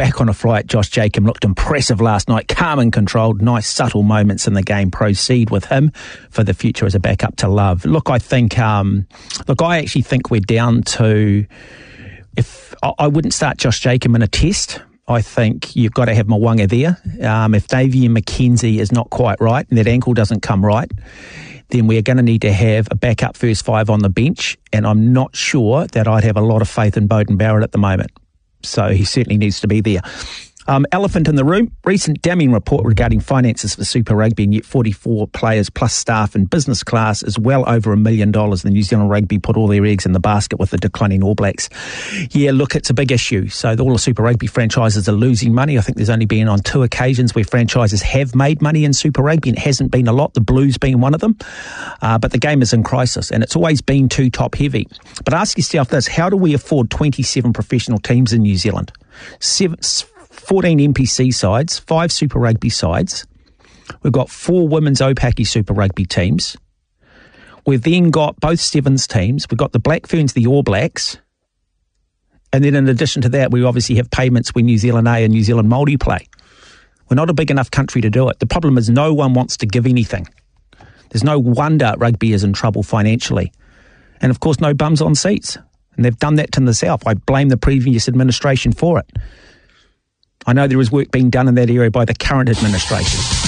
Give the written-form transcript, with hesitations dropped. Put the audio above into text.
back on a flight. Josh Jacomb looked impressive last night, calm and controlled, nice subtle moments in the game. Proceed with him for the future as a backup to Love. Look, I actually think we're down to, if I wouldn't start Josh Jacomb in a test. I think you've got to have Mwanga there. If Davian McKenzie is not quite right and that ankle doesn't come right, then we're going to need to have a backup first five on the bench, and I'm not sure that I'd have a lot of faith in Beauden Barrett at the moment. So he certainly needs to be there. Elephant in the room, recent damning report regarding finances for Super Rugby, and yet 44 players plus staff in business class is well over $1 million. The New Zealand Rugby put all their eggs in the basket with the declining All Blacks. Yeah, look, it's a big issue. So all the Super Rugby franchises are losing money. I think there's only been on 2 occasions where franchises have made money in Super Rugby, and it hasn't been a lot, the Blues being one of them. But the game is in crisis, and it's always been too top heavy. But ask yourself this, how do we afford 27 professional teams in New Zealand? 14 NPC sides, 5 Super Rugby sides. We've got 4 women's Opaki Super Rugby teams. We've then got both Sevens teams. We've got the Black Ferns, the All Blacks. And then in addition to that, we obviously have payments when New Zealand A and New Zealand Māori play. We're not a big enough country to do it. The problem is no one wants to give anything. There's no wonder rugby is in trouble financially. And of course, no bums on seats. And they've done that to themselves. I blame the previous administration for it. I know there is work being done in that area by the current administration.